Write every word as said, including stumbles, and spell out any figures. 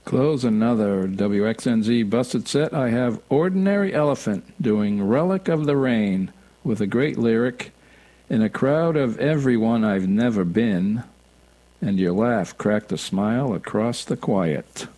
Close another W X N Z busted set. I have Ordinary Elephant doing Relic of the Rain with a great lyric. In a crowd of everyone I've never been, and your laugh cracked a smile across the quiet.